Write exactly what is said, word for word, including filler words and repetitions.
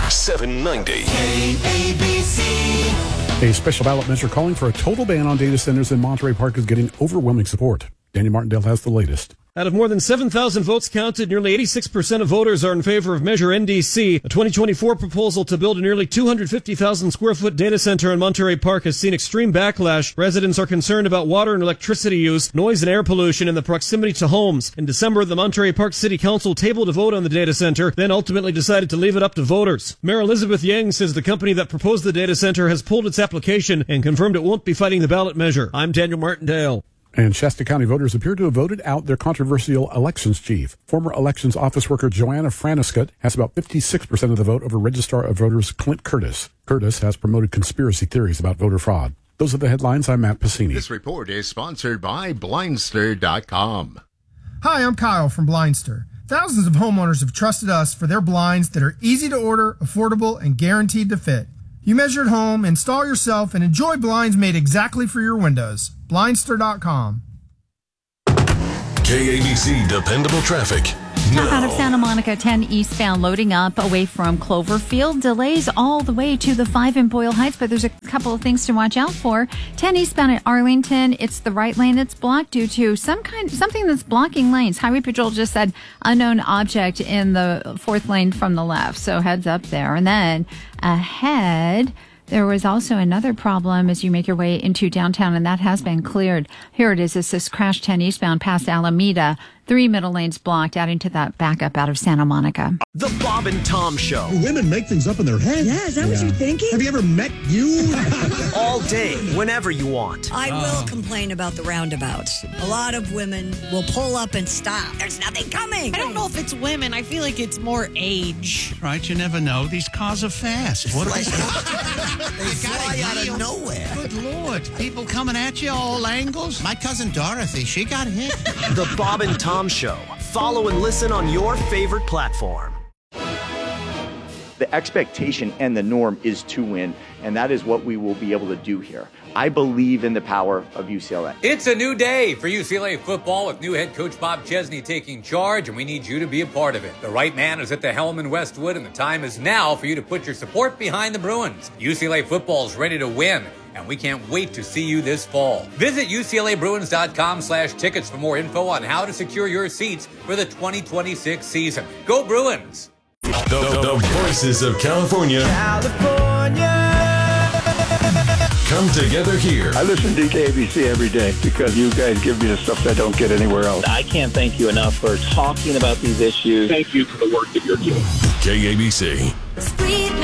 seven ninety. K A B C. A special ballot measure calling for a total ban on data centers in Monterey Park is getting overwhelming support. Daniel Martindale has the latest. Out of more than seven thousand votes counted, nearly eighty-six percent of voters are in favor of Measure N D C. A twenty twenty-four proposal to build a nearly two hundred fifty thousand square foot data center in Monterey Park has seen extreme backlash. Residents are concerned about water and electricity use, noise and air pollution, and the proximity to homes. In December, the Monterey Park City Council tabled a vote on the data center, then ultimately decided to leave it up to voters. Mayor Elizabeth Yang says the company that proposed the data center has pulled its application and confirmed it won't be fighting the ballot measure. I'm Daniel Martindale. And Shasta County voters appear to have voted out their controversial elections chief. Former elections office worker Joanna Franiscott has about fifty-six percent of the vote over Registrar of Voters Clint Curtis. Curtis has promoted conspiracy theories about voter fraud. Those are the headlines. I'm Matt Pacini. This report is sponsored by Blindster dot com. Hi, I'm Kyle from Blindster. Thousands of homeowners have trusted us for their blinds that are easy to order, affordable, and guaranteed to fit. You measure at home, install yourself, and enjoy blinds made exactly for your windows. Blindster dot com. K A B C Dependable Traffic. Now. Out of Santa Monica, ten eastbound loading up away from Cloverfield. Delays all the way to the five in Boyle Heights, but there's a couple of things to watch out for. ten eastbound at Arlington, it's the right lane that's blocked due to some kind, something that's blocking lanes. Highway Patrol just said unknown object in the fourth lane from the left, so heads up there. And then ahead, there was also another problem as you make your way into downtown, and that has been cleared. Here it is. It's this crash ten eastbound past Alameda. Three middle lanes blocked, adding to that backup out of Santa Monica. The Bob and Tom Show. Women make things up in their head. Yeah, is that yeah. what you're thinking? Have you ever met you? All day, whenever you want. I will uh. complain about the roundabouts. A lot of women will pull up and stop. There's nothing coming. I don't know if it's women. I feel like it's more age. Right, you never know. These cars are fast. What are they? They fly out of nowhere. Good Lord. People coming at you all angles. My cousin Dorothy, she got hit. The Bob and Tom Show. Follow and listen on your favorite platform. The expectation and the norm is to win, and that is what we will be able to do here. I believe in the power of U C L A. It's a new day for U C L A football with new head coach Bob Chesney taking charge, and we need you to be a part of it. The right man is at the helm in Westwood, and the time is now for you to put your support behind the Bruins. U C L A football is ready to win, and we can't wait to see you this fall. Visit U C L A Bruins dot com slash tickets for more info on how to secure your seats for the twenty twenty-six season. Go Bruins! The, the, the voices of California. California. Come together here. I listen to K A B C every day because you guys give me the stuff that I don't get anywhere else. I can't thank you enough for talking about these issues. Thank you for the work that you're doing. K A B C. Spree